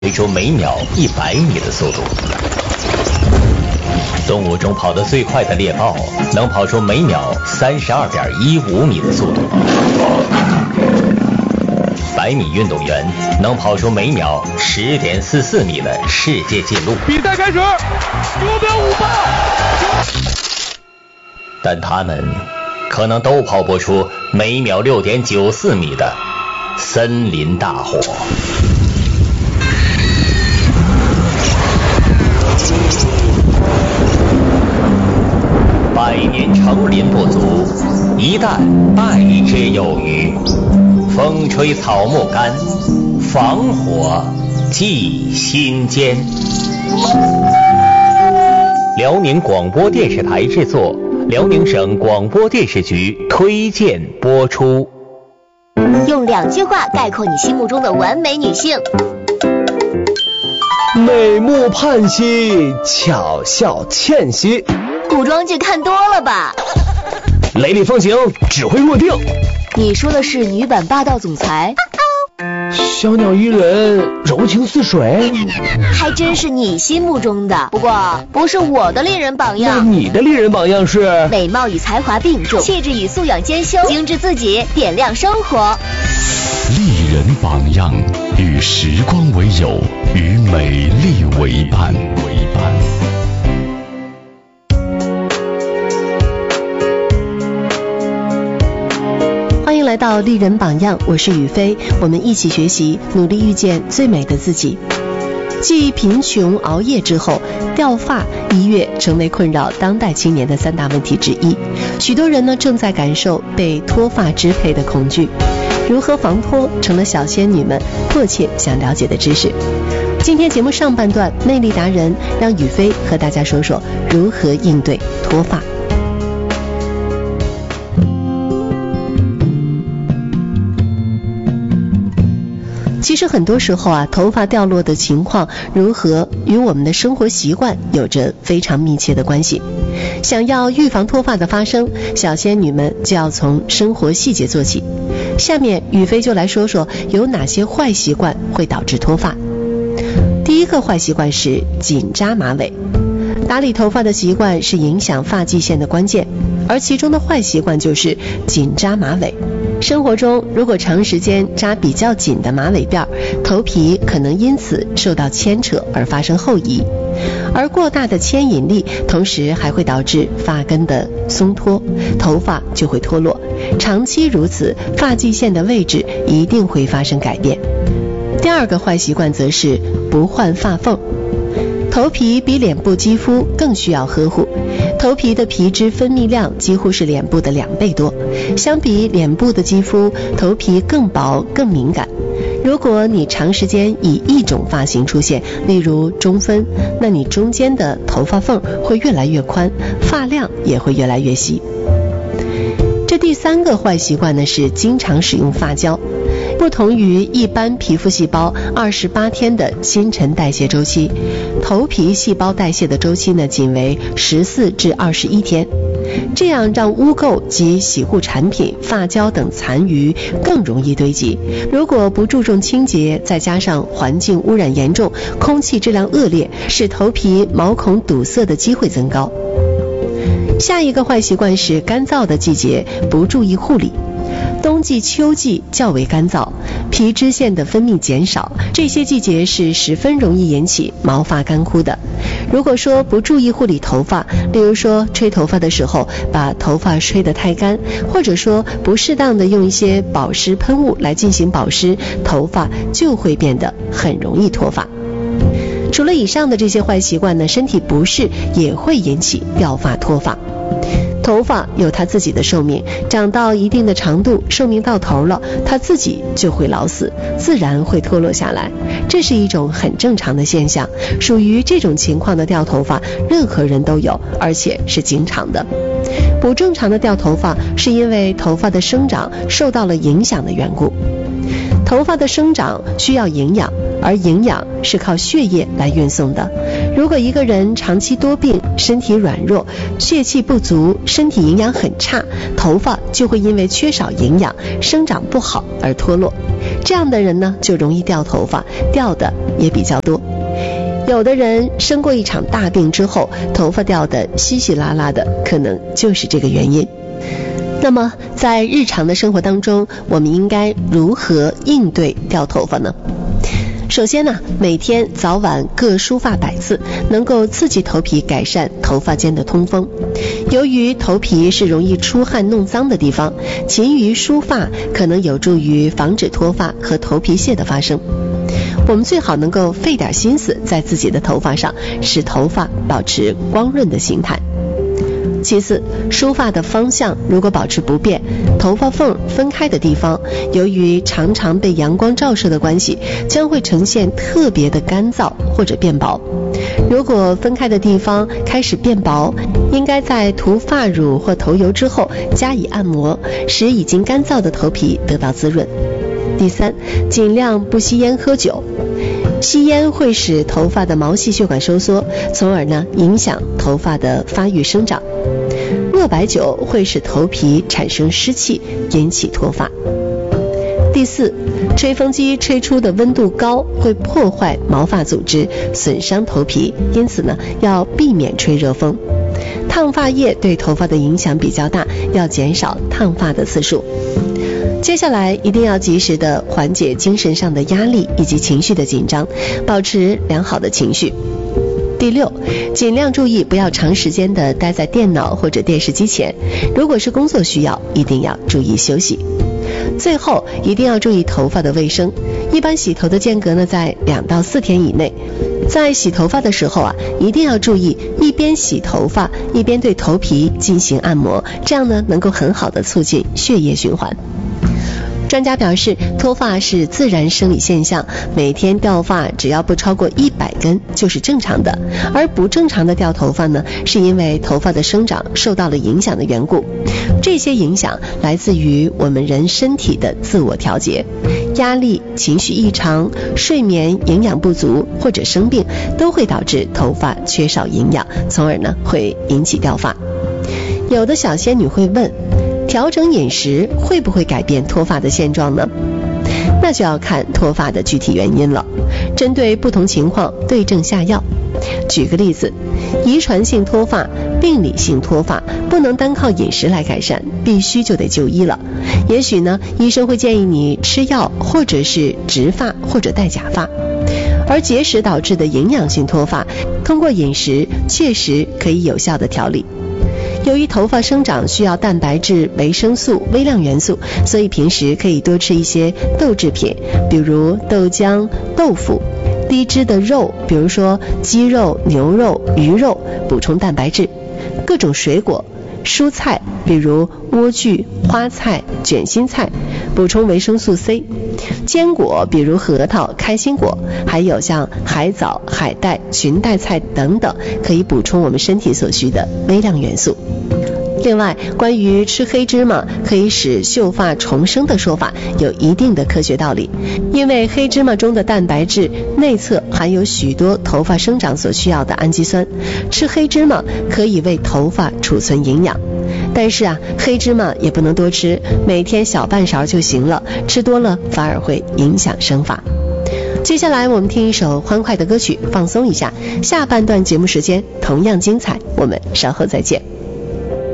追逐每秒100米的速度。动物中跑得最快的猎豹能跑出每秒32.15米的速度。100米运动员能跑出每秒10.44米的世界纪录。 比赛开始，9秒58。 但他们可能都跑不出每秒6.94米的森林大火。100年成林不足，一旦败之有余。风吹草木干，防火祭心间。辽宁广播电视台制作，辽宁省广播电视局推荐播出。 用2句话概括你心目中的完美女性： 美目盼兮，巧笑倩兮。 古装剧看多了吧？ 雷厉风行，指挥若定。 你说的是女版霸道总裁？ 小鸟依人，柔情似水。 还真是你心目中的，不过不是我的猎人榜样。 那你的猎人榜样是？ 美貌与才华并重，气质与素养兼修，精致自己，点亮生活。 丽人榜样，与时光为友，与美丽为伴。 欢迎来到丽人榜样，我是雨飞，我们一起学习，努力遇见最美的自己。继贫穷、熬夜之后，掉发一跃成为困扰当代青年的3大问题之一。许多人呢正在感受被脱发支配的恐惧，如何防脱成了小仙女们迫切想了解的知识。今天节目上半段，魅力达人让雨飞和大家说说如何应对脱发。其实很多时候啊，头发掉落的情况如何与我们的生活习惯有着非常密切的关系。想要预防脱发的发生，小仙女们就要从生活细节做起。下面雨飞就来说说有哪些坏习惯会导致脱发。第一个坏习惯是紧扎马尾。打理头发的习惯是影响发际线的关键，而其中的坏习惯就是紧扎马尾。生活中如果长时间扎比较紧的马尾辫，头皮可能因此受到牵扯而发生后移，而过大的牵引力同时还会导致发根的松脱，头发就会脱落，长期如此，发际线的位置一定会发生改变。第二个坏习惯则是不换发缝。头皮比脸部肌肤更需要呵护，头皮的皮脂分泌量几乎是脸部的2倍多，相比脸部的肌肤，头皮更薄更敏感。如果你长时间以一种发型出现，例如中分，那你中间的头发缝会越来越宽，发量也会越来越细。这第3个坏习惯呢是经常使用发胶。不同于一般皮肤细胞28天的新陈代谢周期，头皮细胞代谢的周期呢仅为14至21天，这样让污垢及洗护产品、发胶等残余更容易堆积。如果不注重清洁，再加上环境污染严重，空气质量恶劣，使头皮毛孔堵塞的机会增高。下一个坏习惯是干燥的季节不注意护理。冬季、秋季较为干燥，皮脂腺的分泌减少，这些季节是十分容易引起毛发干枯的。如果说不注意护理头发，例如说吹头发的时候把头发吹得太干，或者说不适当的用一些保湿喷雾来进行保湿，头发就会变得很容易脱发。除了以上的这些坏习惯呢，身体不适也会引起掉发脱发。头发有它自己的寿命，长到一定的长度，寿命到头了，它自己就会老死，自然会脱落下来。这是一种很正常的现象，属于这种情况的掉头发，任何人都有，而且是经常的。不正常的掉头发是因为头发的生长受到了影响的缘故。头发的生长需要营养，而营养是靠血液来运送的。如果一个人长期多病，身体软弱，血气不足，身体营养很差，头发就会因为缺少营养，生长不好而脱落。 这样的人呢就容易掉头发，掉的也比较多。有的人生过一场大病之后，头发掉得稀稀拉拉的，可能就是这个原因。那么在日常的生活当中，我们应该如何应对掉头发呢？首先呢，每天早晚各梳发100次，能够刺激头皮，改善头发间的通风。由于头皮是容易出汗弄脏的地方，勤于梳发可能有助于防止脱发和头皮屑的发生。我们最好能够费点心思在自己的头发上，使头发保持光润的形态。其次，梳发的方向如果保持不变，头发缝分开的地方，由于常常被阳光照射的关系，将会呈现特别的干燥或者变薄。如果分开的地方开始变薄，应该在涂发乳或头油之后加以按摩，使已经干燥的头皮得到滋润。第三，尽量不吸烟喝酒。吸烟会使头发的毛细血管收缩，从而呢影响头发的发育生长。恶白酒会使头皮产生湿气，引起脱发。第四，吹风机吹出的温度高，会破坏毛发组织，损伤头皮，因此呢要避免吹热风。烫发液对头发的影响比较大，要减少烫发的次数。接下来一定要及时的缓解精神上的压力以及情绪的紧张，保持良好的情绪。第六，尽量注意不要长时间的待在电脑或者电视机前，如果是工作需要，一定要注意休息。最后一定要注意头发的卫生，一般洗头的间隔呢在2到4天以内。在洗头发的时候一定要注意一边洗头发一边对头皮进行按摩，这样呢能够很好的促进血液循环。专家表示，脱发是自然生理现象，每天掉发只要不超过100根就是正常的，而不正常的掉头发呢，是因为头发的生长受到了影响的缘故。这些影响来自于我们人身体的自我调节，压力、情绪异常、睡眠、营养不足或者生病都会导致头发缺少营养，从而呢会引起掉发。有的小仙女会问，调整饮食会不会改变脱发的现状呢？那就要看脱发的具体原因了，针对不同情况对症下药。举个例子，遗传性脱发、病理性脱发不能单靠饮食来改善，必须就得就医了。也许呢，医生会建议你吃药，或者是植发或者戴假发。而节食导致的营养性脱发，通过饮食确实可以有效的调理。由于头发生长需要蛋白质、维生素、微量元素，所以平时可以多吃一些豆制品，比如豆浆、豆腐；低脂的肉，比如说鸡肉、牛肉、鱼肉，补充蛋白质；各种水果、蔬菜，比如莴苣、花菜、卷心菜，补充维生素 C； 坚果，比如核桃、开心果，还有像海藻、海带、裙带菜等等，可以补充我们身体所需的微量元素。另外，关于吃黑芝麻可以使秀发重生的说法有一定的科学道理，因为黑芝麻中的蛋白质内侧含有许多头发生长所需要的氨基酸，吃黑芝麻可以为头发储存营养。但是黑芝麻也不能多吃，每天小半勺就行了，吃多了反而会影响生发。接下来我们听一首欢快的歌曲放松一下，下半段节目时间同样精彩，我们稍后再见。